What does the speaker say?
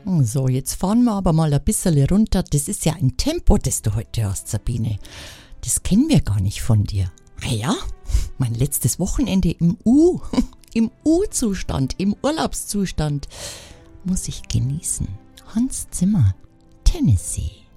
So, jetzt fahren wir aber mal ein bisschen runter. Das ist ja ein Tempo, das du heute hast, Sabine. Das kennen wir gar nicht von dir. Ja, mein letztes Wochenende im U-Zustand, im Urlaubszustand, muss ich genießen. Hans Zimmer, Tennessee.